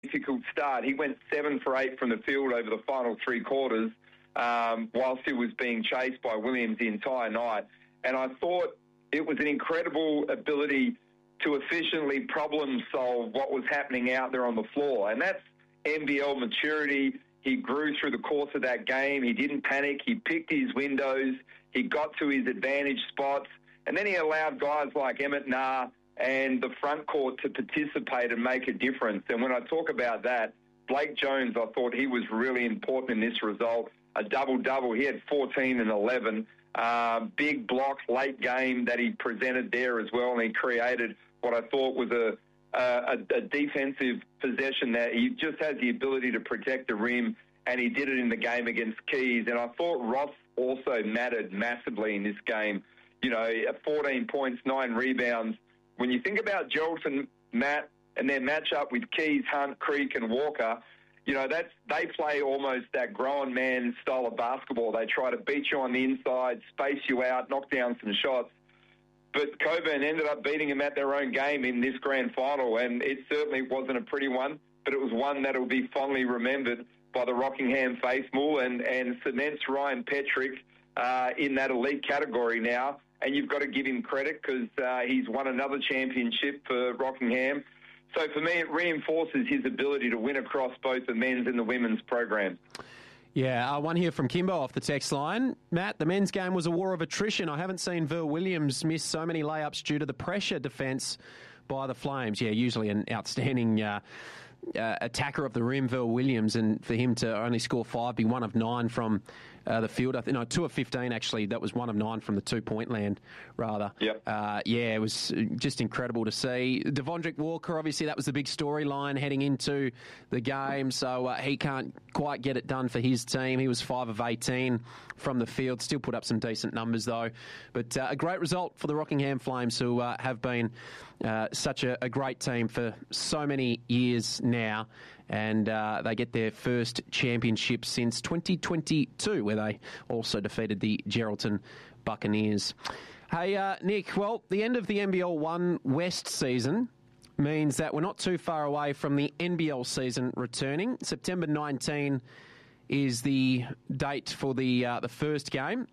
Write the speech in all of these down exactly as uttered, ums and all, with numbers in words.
difficult start. He went seven for eight from the field over the final three quarters, um, whilst he was being chased by Williams the entire night. And I thought it was an incredible ability to efficiently problem solve what was happening out there on the floor. And that's N B L maturity. He grew through the course of that game. He didn't panic. He picked his windows. He got to his advantage spots. And then he allowed guys like Emmett Nah and the front court to participate and make a difference. And when I talk about that, Blake Jones, I thought he was really important in this result. A double-double. He had fourteen and eleven. Uh, big blocks, late game that he presented there as well, and he created what I thought was a, a, a defensive possession that he just has the ability to protect the rim, and he did it in the game against Keys. And I thought Ross also mattered massively in this game. You know, fourteen points, nine rebounds. When you think about Geraldton, Matt, and their matchup with Keys, Hunt, Creek, and Walker, you know, that's they play almost that grown man style of basketball. They try to beat you on the inside, space you out, knock down some shots. But Cockburn ended up beating them at their own game in this grand final, and it certainly wasn't a pretty one, but it was one that will be fondly remembered by the Rockingham faithful and, and cements Ryan Petrick uh, in that elite category now. And you've got to give him credit because uh, he's won another championship for Rockingham. So for me, it reinforces his ability to win across both the men's and the women's programs. Yeah, uh, one here from Kimbo off the text line. Matt, the men's game was a war of attrition. I haven't seen Ver Williams miss so many layups due to the pressure defence by the Flames. Yeah, usually an outstanding uh, uh, attacker of the rim, Ver Williams, and for him to only score five, be one of nine from uh, the field. I think, no, two of fifteen, actually. That was one of nine from the two-point land, rather. Yep. Uh, yeah, it was just incredible to see. Devondrick Walker, obviously, that was the big storyline heading into the game, so uh, he can't quite get it done for his team. He was five of eighteen from the field. Still put up some decent numbers, though. But uh, a great result for the Rockingham Flames, who uh, have been uh, such a, a great team for so many years now. And uh, they get their first championship since twenty twenty-two, where they also defeated the Geraldton Buccaneers. Hey, uh, Nick, well, the end of the N B L One West season means that we're not too far away from the N B L season returning. September nineteenth is the date for the uh, the first game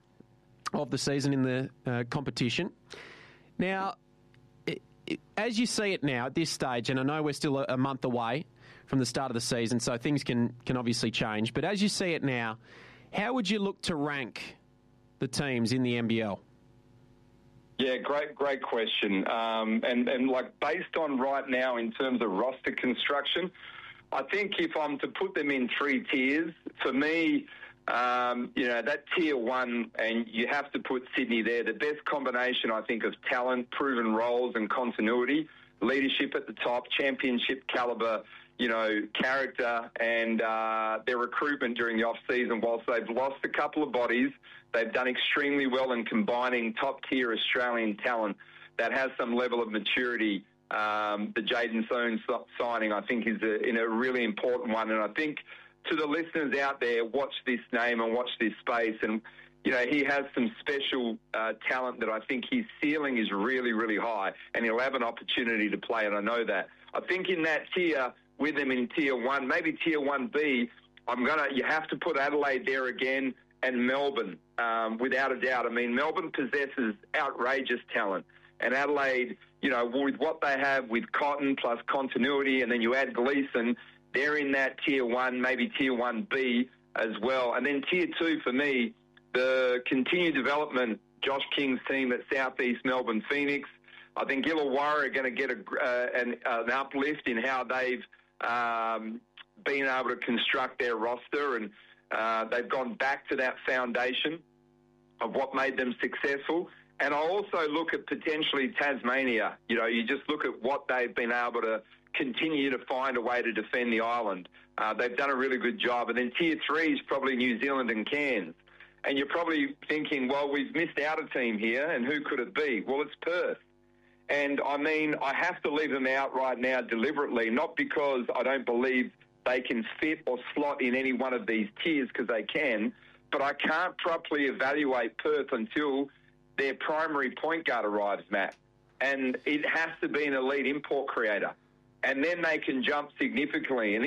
of the season in the uh, competition. Now, it, it, as you see it now at this stage, and I know we're still a, a month away from the start of the season, so things can, can obviously change, but as you see it now, how would you look to rank the teams in the N B L? Yeah, great, great question. Um, and, and like based on right now in terms of roster construction, I think if I'm to put them in three tiers, for me, um, you know, that tier one, and you have to put Sydney there, the best combination, I think, of talent, proven roles and continuity, leadership at the top, championship caliber, you know, character, and uh, their recruitment during the off-season. Whilst they've lost a couple of bodies, they've done extremely well in combining top-tier Australian talent that has some level of maturity. Um, the Jaden Sohn signing, I think, is a, in a really important one. And I think to the listeners out there, watch this name and watch this space. And, you know, he has some special uh, talent that I think his ceiling is really, really high, and he'll have an opportunity to play, and I know that. I think in that tier, with them in tier one, maybe tier one B, I'm gonna. You have to put Adelaide there again, and Melbourne, um, without a doubt. I mean, Melbourne possesses outrageous talent, and Adelaide, you know, with what they have with Cotton plus continuity, and then you add Gleeson, they're in that tier one, maybe tier one B as well. And then tier two for me, the continued development, Josh King's team at Southeast Melbourne Phoenix. I think Illawarra are going to get a, uh, an, an uplift in how they've um, been able to construct their roster, and uh, they've gone back to that foundation of what made them successful. And I also look at potentially Tasmania. You know, you just look at what they've been able to continue to find a way to defend the island. Uh, they've done a really good job. And then tier three is probably New Zealand and Cairns. And you're probably thinking, well, we've missed out a team here, and who could it be? Well, it's Perth. And, I mean, I have to leave them out right now deliberately, not because I don't believe they can fit or slot in any one of these tiers, because they can, but I can't properly evaluate Perth until their primary point guard arrives, Matt. And it has to be an elite import creator. and then they can jump significantly. And